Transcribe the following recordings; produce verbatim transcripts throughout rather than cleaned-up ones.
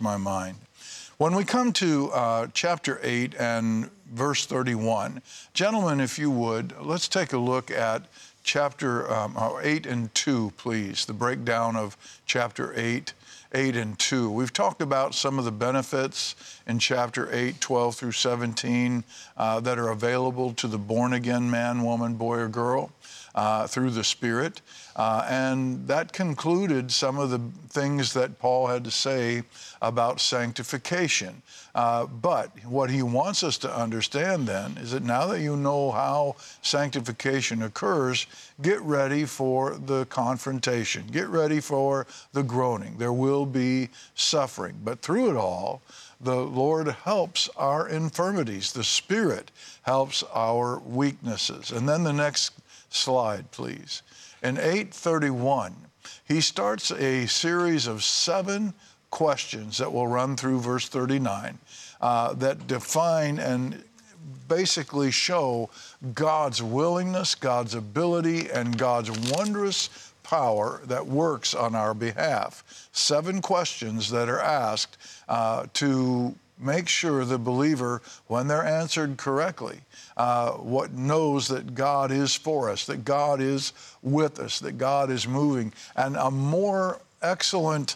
my mind. When we come to uh, chapter eight and verse thirty-one, gentlemen, if you would, let's take a look at chapter um, eight and two, please, the breakdown of chapter eight, eight and two. We've talked about some of the benefits in chapter eight, twelve through seventeen uh, that are available to the born-again man, woman, boy, or girl uh, through the Spirit. Uh, and that concluded some of the things that Paul had to say about sanctification. Uh, but what he wants us to understand then is that now that you know how sanctification occurs, get ready for the confrontation. Get ready for the groaning. There will be suffering. But through it all, the Lord helps our infirmities. The Spirit helps our weaknesses. And then the next slide, please. In eight thirty-one, he starts a series of seven questions that will run through verse thirty-nine uh, that define and basically show God's willingness, God's ability, and God's wondrous power that works on our behalf. Seven questions that are asked uh, to make sure the believer, when they're answered correctly, uh, what knows that God is for us, that God is with us, that God is moving. And a more excellent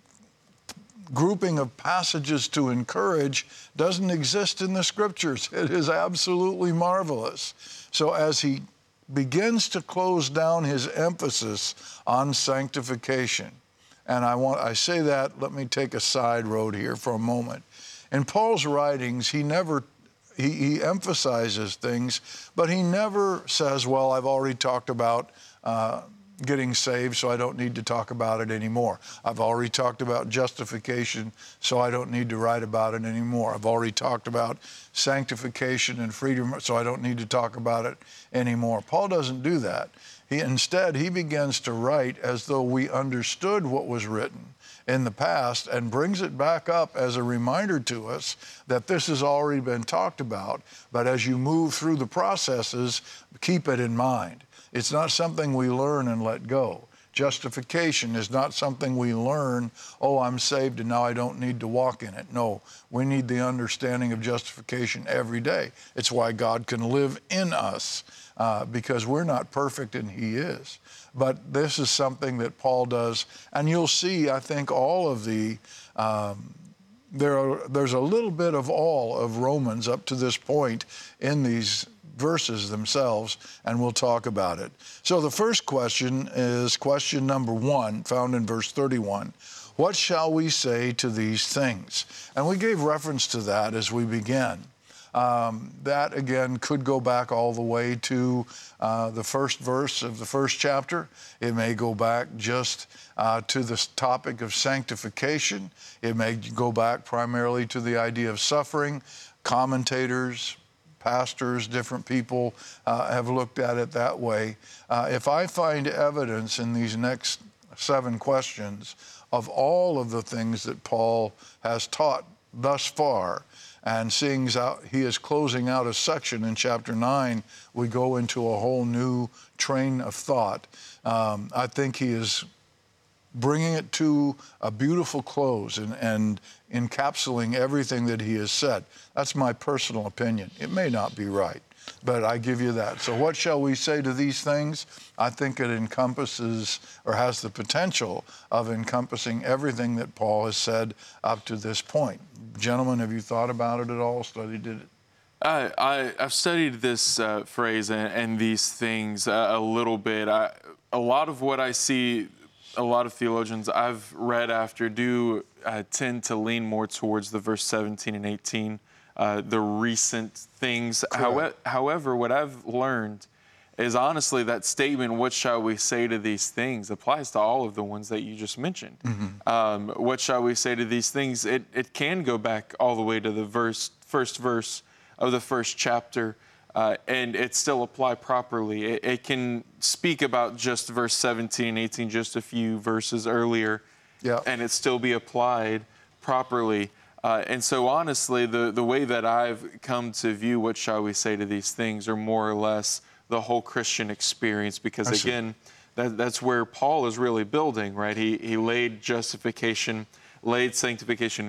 grouping of passages to encourage doesn't exist in the Scriptures. It is absolutely marvelous. So as he begins to close down his emphasis on sanctification, and I want I say that, let me take a side road here for a moment. In Paul's writings, he never, he, he emphasizes things, but he never says, well, I've already talked about uh, getting saved, so I don't need to talk about it anymore. I've already talked about justification, so I don't need to write about it anymore. I've already talked about sanctification and freedom, so I don't need to talk about it anymore. Paul doesn't do that. He, instead, he begins to write as though we understood what was written in the past and brings it back up as a reminder to us that this has already been talked about, but as you move through the processes, keep it in mind. It's not something we learn and let go. Justification is not something we learn, oh, I'm saved and now I don't need to walk in it. No, we need the understanding of justification every day. It's why God can live in us, uh, because we're not perfect and He is. But this is something that Paul does, and you'll see, I think, all of the, um, there are, there's a little bit of all of Romans up to this point in these verses themselves, and we'll talk about it. So the first question is question number one, found in verse thirty-one. What shall we say to these things? And we gave reference to that as we began. Um, that, again, could go back all the way to uh, the first verse of the first chapter. It may go back just uh, to this topic of sanctification. It may go back primarily to the idea of suffering. Commentators, pastors, different people uh, have looked at it that way. Uh, if I find evidence in these next seven questions of all of the things that Paul has taught thus far, and seeing out he is closing out a section in chapter nine, we go into a whole new train of thought. Um, I think he is bringing it to a beautiful close and, and encapsulating everything that he has said. That's my personal opinion. It may not be right, but I give you that. So what shall we say to these things? I think it encompasses, or has the potential of encompassing everything that Paul has said up to this point. Gentlemen, have you thought about it at all, studied it? I, I, I've studied this uh, phrase and, and these things a, a little bit. I, a lot of what I see, a lot of theologians I've read after do uh, tend to lean more towards the verse seventeen and eighteen, uh, the recent things. How, however, what I've learned is honestly that statement, what shall we say to these things, applies to all of the ones that you just mentioned. Mm-hmm. um, what shall we say to these things? It, it can go back all the way to the verse, first verse of the first chapter, uh, and it still apply properly. It, it can speak about just verse seventeen and eighteen, just a few verses earlier, yeah, and it still be applied properly. Uh, and so honestly, the, the way that I've come to view what shall we say to these things are more or less the whole Christian experience, because again, that, that's where Paul is really building, right? He, he laid justification, laid sanctification